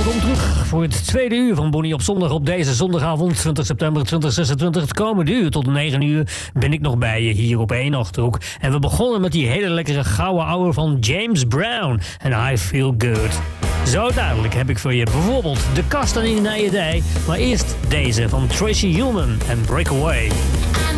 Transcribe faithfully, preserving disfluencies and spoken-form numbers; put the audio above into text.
Welkom terug voor het tweede uur van Bonnie op zondag op deze zondagavond twintig september tweeduizend zesentwintig. Het komende uur tot negen uur ben ik nog bij je hier op één Achterhoek. En we begonnen met die hele lekkere gouden ouwe van James Brown en I Feel Good. Zo dadelijk heb ik voor je bijvoorbeeld De Kast aan in Nijedij, maar eerst deze van Tracy Ullman en Breakaway.